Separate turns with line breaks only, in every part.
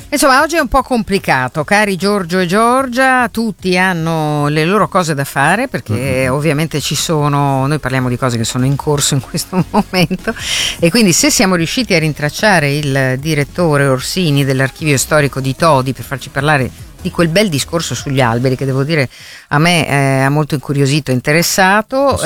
Insomma, oggi è un po' complicato, cari Giorgio e Giorgia, tutti hanno le loro cose da fare perché ovviamente noi parliamo di cose che sono in corso in questo momento, e quindi se siamo riusciti a rintracciare il direttore Orsini dell'archivio storico di Todi per farci parlare di quel bel discorso sugli alberi che devo dire a me ha molto incuriosito e interessato,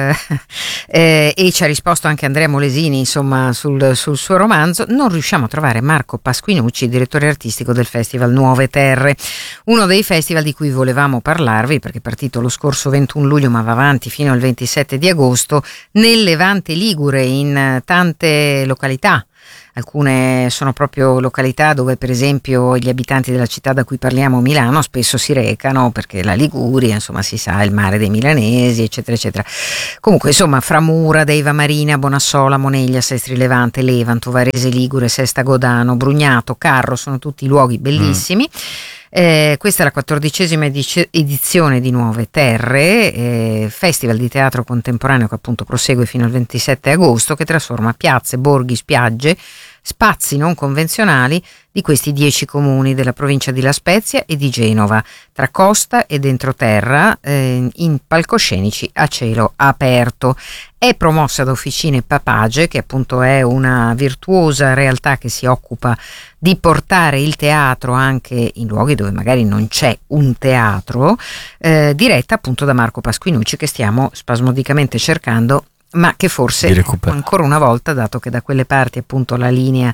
e ci ha risposto anche Andrea Molesini, insomma, sul suo romanzo. Non riusciamo a trovare Marco Pasquinucci, direttore artistico del Festival Nuove Terre, uno dei festival di cui volevamo parlarvi perché è partito lo scorso 21 luglio ma va avanti fino al 27 di agosto nel Levante Ligure, in tante località. Alcune sono proprio località dove per esempio gli abitanti della città da cui parliamo, Milano, spesso si recano perché la Liguria, insomma, si sa, è il mare dei milanesi, eccetera eccetera. Comunque, insomma, Framura, Deiva Marina, Bonassola, Moneglia, Sestri Levante, Levanto, Varese Ligure, Sesta Godano, Brugnato, Carro, sono tutti luoghi bellissimi. Questa è la 14ª edizione di Nuove Terre, festival di teatro contemporaneo che appunto prosegue fino al 27 agosto, che trasforma piazze, borghi, spiagge, spazi non convenzionali di questi 10 comuni della provincia di La Spezia e di Genova, tra costa ed entroterra, in palcoscenici a cielo aperto. È promossa da Officine Papage, che appunto è una virtuosa realtà che si occupa di portare il teatro anche in luoghi dove magari non c'è un teatro, diretta appunto da Marco Pasquinucci, che stiamo spasmodicamente cercando, ma che forse ancora una volta, dato che da quelle parti appunto la linea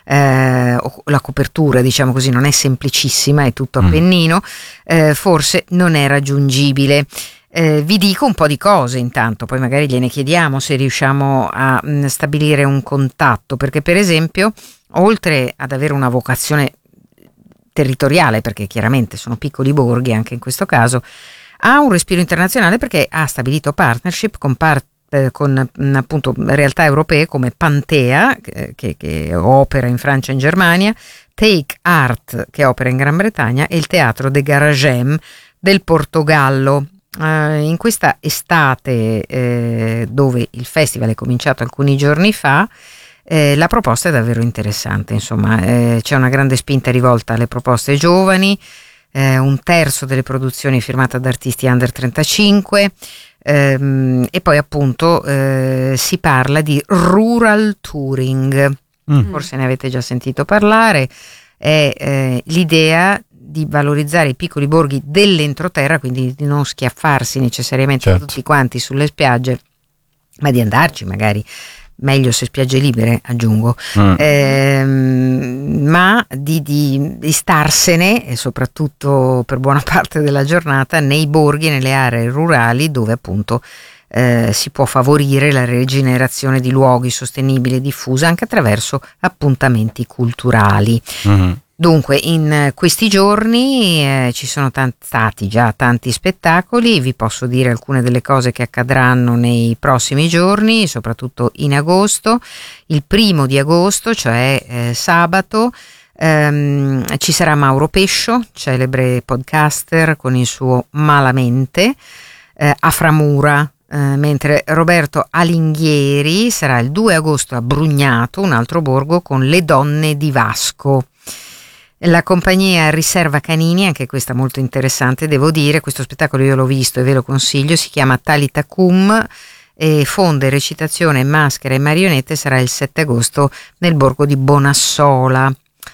o la copertura, diciamo così, non è semplicissima, è tutto Appennino, forse non è raggiungibile. Vi dico un po' di cose intanto, poi magari gliene chiediamo se riusciamo a stabilire un contatto, perché per esempio, oltre ad avere una vocazione territoriale, perché chiaramente sono piccoli borghi anche in questo caso, ha un respiro internazionale perché ha stabilito partnership con appunto realtà europee come Pantea, che opera in Francia e in Germania, Take Art, che opera in Gran Bretagna, e il Teatro de Garagem del Portogallo. In questa estate, dove il festival è cominciato alcuni giorni fa, la proposta è davvero interessante, insomma, c'è una grande spinta rivolta alle proposte giovani, un terzo delle produzioni firmate da artisti under 35, e poi appunto si parla di rural touring, forse ne avete già sentito parlare, è l'idea di valorizzare i piccoli borghi dell'entroterra, quindi di non schiaffarsi necessariamente tutti quanti sulle spiagge, ma di andarci magari, meglio se spiagge libere, aggiungo, ma di starsene, e soprattutto per buona parte della giornata, nei borghi, nelle aree rurali dove appunto si può favorire la rigenerazione di luoghi sostenibili e diffusa anche attraverso appuntamenti culturali. Dunque, in questi giorni ci sono stati già tanti spettacoli, vi posso dire alcune delle cose che accadranno nei prossimi giorni, soprattutto in agosto. Il 1° di agosto, cioè sabato, ci sarà Mauro Pescio, celebre podcaster, con il suo Malamente, a Framura, mentre Roberto Alinghieri sarà il 2 agosto a Brugnato, un altro borgo, con Le Donne di Vasco. La compagnia Riserva Canini, anche questa molto interessante, devo dire, questo spettacolo io l'ho visto e ve lo consiglio, si chiama Talita Cum, e fonde, recitazione, maschera e marionette, sarà il 7 agosto nel borgo di Bonassola.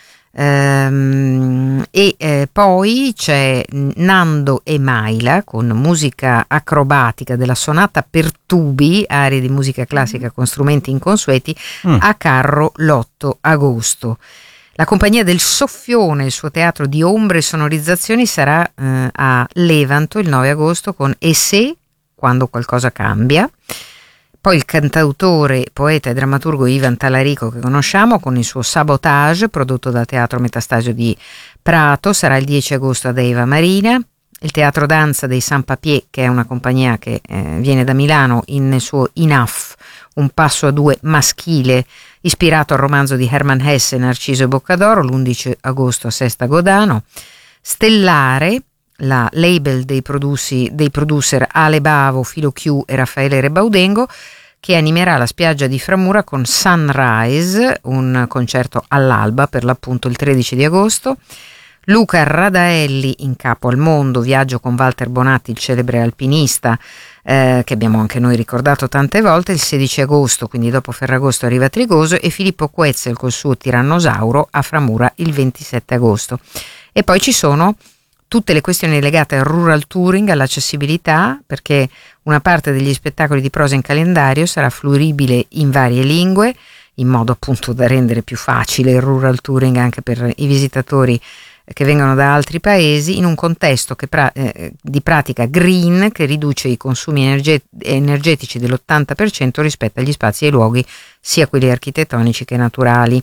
Poi c'è Nando e Maila con musica acrobatica della sonata per tubi, aree di musica classica con strumenti inconsueti, a Carro l'8 agosto. La compagnia del Soffione, il suo teatro di ombre e sonorizzazioni, sarà a Levanto il 9 agosto con E se, quando qualcosa cambia. Poi il cantautore, poeta e drammaturgo Ivan Talarico, che conosciamo, con il suo Sabotage, prodotto dal Teatro Metastasio di Prato, sarà il 10 agosto ad Deiva Marina. Il Teatro Danza dei San Papier, che è una compagnia che viene da Milano, nel suo Enough, un passo a due maschile, ispirato al romanzo di Hermann Hesse, Narciso e Boccadoro, l'11 agosto a Sesta Godano. Stellare, la label dei producer Ale Bavo, Filo Q e Raffaele Rebaudengo, che animerà la spiaggia di Framura con Sunrise, un concerto all'alba per l'appunto il 13 di agosto. Luca Radaelli in capo al mondo, viaggio con Walter Bonatti, il celebre alpinista, che abbiamo anche noi ricordato tante volte, il 16 agosto, quindi dopo Ferragosto arriva Trigoso, e Filippo Quetzal col suo Tirannosauro a Framura il 27 agosto. E poi ci sono tutte le questioni legate al rural touring, all'accessibilità, perché una parte degli spettacoli di prosa in calendario sarà fruibile in varie lingue, in modo appunto da rendere più facile il rural touring anche per i visitatori che vengono da altri paesi, in un contesto di pratica green che riduce i consumi energetici dell'80% rispetto agli spazi e ai luoghi, sia quelli architettonici che naturali.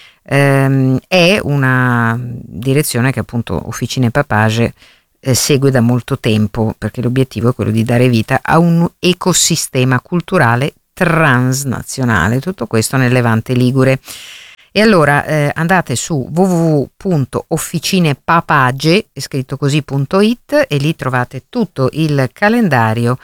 È una direzione che appunto Officine Papage segue da molto tempo, perché l'obiettivo è quello di dare vita a un ecosistema culturale transnazionale, tutto questo nel Levante ligure. E allora andate su www.officinepapage, scritto così.it, e lì trovate tutto il calendario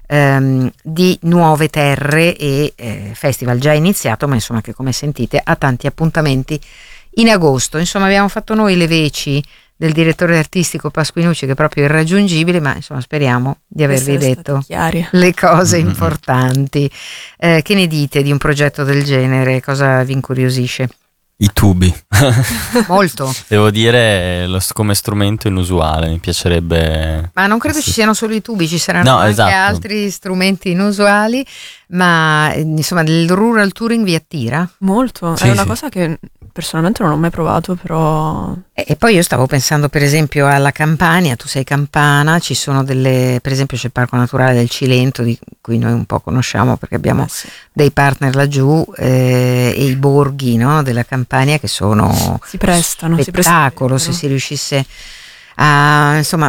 di Nuove Terre e festival già iniziato, ma insomma che come sentite ha tanti appuntamenti in agosto. Insomma abbiamo fatto noi le veci del direttore artistico Pasquinucci, che è proprio irraggiungibile, ma insomma speriamo di avervi detto le cose importanti. Che ne dite di un progetto del genere? Cosa vi incuriosisce?
I tubi.
Molto.
Devo dire, come strumento inusuale, mi piacerebbe.
Ma non credo ci siano solo i tubi, ci saranno anche altri strumenti inusuali, ma insomma il rural touring vi attira?
Molto, è una cosa che personalmente non ho mai provato, però.
E poi io stavo pensando per esempio alla Campania, tu sei campana, ci sono per esempio c'è il Parco Naturale del Cilento, di cui noi un po' conosciamo perché abbiamo dei partner laggiù, e i borghi, no, della Campania che sono
si prestano,
spettacolo, se si riuscisse a, insomma,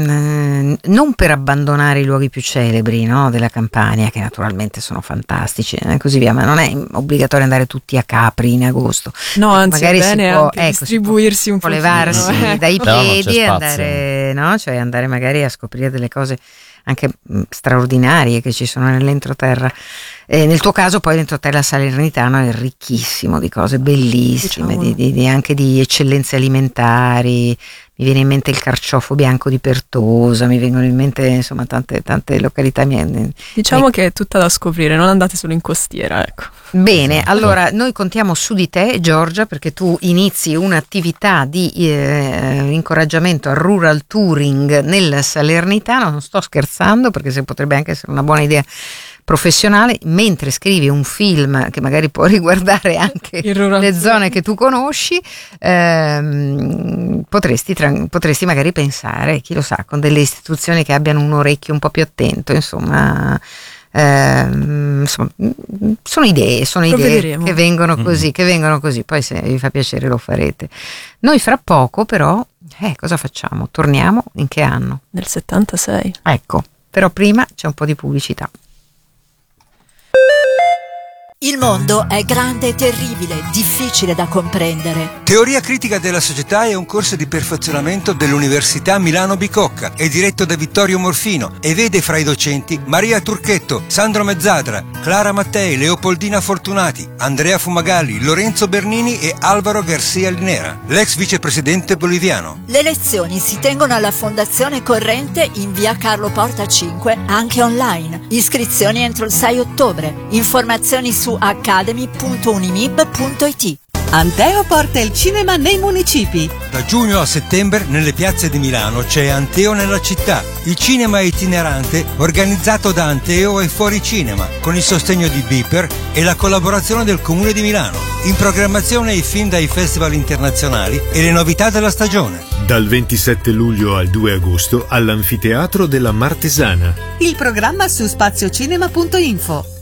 non per abbandonare i luoghi più celebri, no, della Campania, che naturalmente sono fantastici e così via, ma non è obbligatorio andare tutti a Capri in agosto.
No, anzi magari è bene anche distribuirsi un po',
levarsi dai piedi e andare, no, cioè andare magari a scoprire delle cose anche straordinarie che ci sono nell'entroterra. Nel tuo caso poi l'entroterra salernitano è ricchissimo di cose bellissime, diciamo. Anche di eccellenze alimentari. Mi viene in mente il carciofo bianco di Pertosa, mi vengono in mente insomma tante località.
Diciamo che è tutta da scoprire, non andate solo in costiera, ecco.
Bene, allora noi contiamo su di te, Giorgia, perché tu inizi un'attività di incoraggiamento al rural touring nel Salernitano. Non sto scherzando, perché se potrebbe anche essere una buona idea professionale, mentre scrivi un film che magari può riguardare anche le zone che tu conosci, potresti magari pensare, chi lo sa, con delle istituzioni che abbiano un orecchio un po' più attento, insomma sono idee che vengono così, poi se vi fa piacere lo farete. Noi fra poco però cosa facciamo? Torniamo in che anno?
Nel 76.
Ecco, però prima c'è un po' di pubblicità.
Il mondo è grande e terribile, difficile da comprendere.
Teoria critica della società è un corso di perfezionamento dell'Università Milano Bicocca. È diretto da Vittorio Morfino e vede fra i docenti Maria Turchetto, Sandro Mezzadra, Clara Mattei, Leopoldina Fortunati, Andrea Fumagalli, Lorenzo Bernini e Alvaro Garcia Linera, l'ex vicepresidente boliviano.
Le lezioni si tengono alla Fondazione Corrente in via Carlo Porta 5, anche online. Iscrizioni entro il 6 ottobre. Informazioni su academy.unimib.it.
Anteo porta il cinema nei municipi.
Da giugno a settembre nelle piazze di Milano c'è Anteo nella città, il cinema itinerante organizzato da Anteo e Fuori Cinema, con il sostegno di Beeper e la collaborazione del Comune di Milano. In programmazione i film dai festival internazionali e le novità della stagione.
Dal 27 luglio al 2 agosto all'Anfiteatro della Martesana.
Il programma su spaziocinema.info.